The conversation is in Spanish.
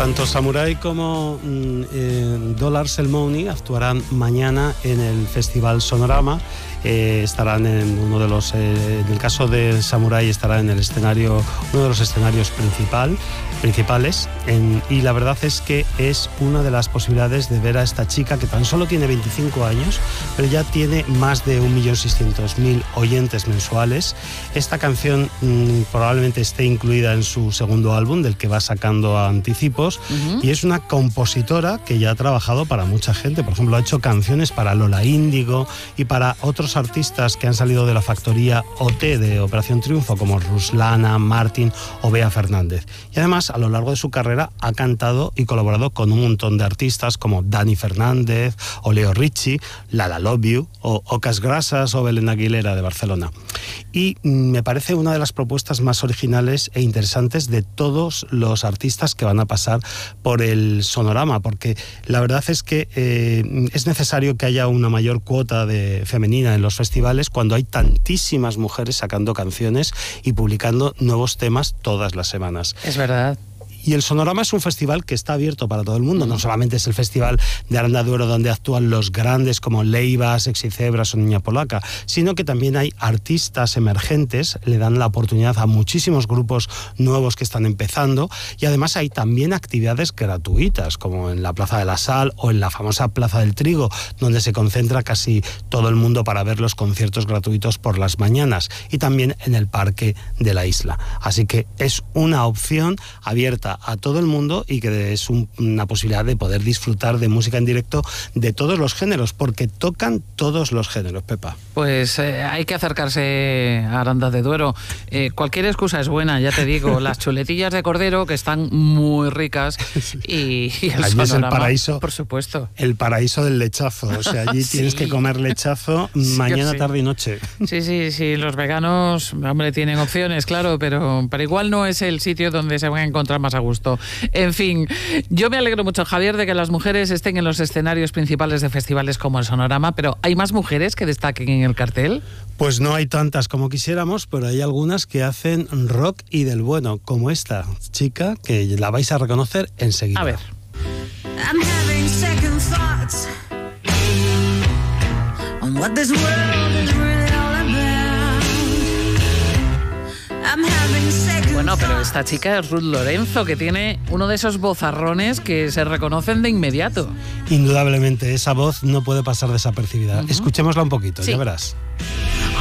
Tanto Samurai como Dollar Selmoni actuarán mañana en el Festival Sonorama. Estarán en uno de los, en el caso de Samurai estará en el escenario, uno de los escenarios principales, y la verdad es que es una de las posibilidades de ver a esta chica que tan solo tiene 25 años, pero ya tiene más de 1.600.000 oyentes mensuales. Esta canción probablemente esté incluida en su segundo álbum, del que va sacando anticipos, y es una compositora que ya ha trabajado para mucha gente. Por ejemplo, ha hecho canciones para Lola Índigo y para otros artistas que han salido de la factoría OT de Operación Triunfo, como Ruslana, Martín o Bea Fernández. Y además, a lo largo de su carrera, ha cantado y colaborado con un montón de artistas como Dani Fernández o Leo Richie, Lala Love You o Ocas Grasas o Belén Aguilera de Barcelona. Y me parece una de las propuestas más originales e interesantes de todos los artistas que van a pasar por el Sonorama, porque la verdad es que es necesario que haya una mayor cuota femenina en los festivales cuando hay tantísimas mujeres sacando canciones y publicando nuevos temas todas las semanas. Es verdad. Y el Sonorama es un festival que está abierto para todo el mundo. No solamente es el festival de Aranda de Duero donde actúan los grandes como Leiva, Sexy Zebras o Niña Polaca, sino que también hay artistas emergentes, le dan la oportunidad a muchísimos grupos nuevos que están empezando, y además hay también actividades gratuitas, como en la Plaza de la Sal o en la famosa Plaza del Trigo, donde se concentra casi todo el mundo para ver los conciertos gratuitos por las mañanas, y también en el Parque de la Isla. Así que es una opción abierta a todo el mundo y que es una posibilidad de poder disfrutar de música en directo de todos los géneros, porque tocan todos los géneros, Pepa. Pues hay que acercarse a Aranda de Duero. Cualquier excusa es buena, ya te digo. Las chuletillas de cordero, que están muy ricas, y el allí Sonorama, es el paraíso, por supuesto. El paraíso del lechazo. O sea, allí sí. Tienes que comer lechazo mañana, tarde y noche. Sí, los veganos, hombre, tienen opciones, claro, pero igual no es el sitio donde se van a encontrar más a gusto. En fin, yo me alegro mucho, Javier, de que las mujeres estén en los escenarios principales de festivales como el Sonorama, pero ¿hay más mujeres que destaquen en el cartel? Pues no hay tantas como quisiéramos, pero hay algunas que hacen rock y del bueno, como esta chica, que la vais a reconocer enseguida. A ver. I'm having second thoughts on what this world is really all about. I'm having second Bueno, pero esta chica es Ruth Lorenzo, que tiene uno de esos vozarrones que se reconocen de inmediato. Indudablemente, esa voz no puede pasar desapercibida. Escuchémosla un poquito, sí. Ya verás.